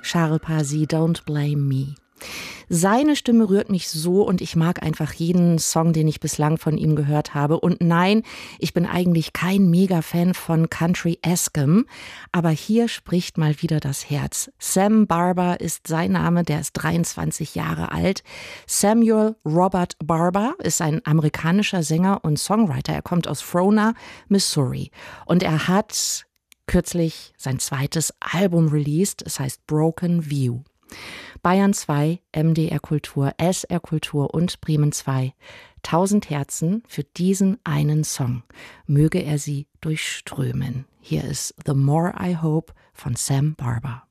Charles Pasi, Don't Blame Me. Seine Stimme rührt mich so und ich mag einfach jeden Song, den ich bislang von ihm gehört habe. Und nein, ich bin eigentlich kein Mega-Fan von Country-eskem, aber hier spricht mal wieder das Herz. Sam Barber ist sein Name, der ist 23 Jahre alt. Samuel Robert Barber ist ein amerikanischer Sänger und Songwriter. Er kommt aus Frona, Missouri. Und er hat kürzlich sein zweites Album released, es heißt Broken View. Bayern 2, MDR Kultur, SR Kultur und Bremen 2. 1000 Herzen für diesen einen Song. Möge er sie durchströmen. Hier ist The More I Hope von Sam Barber.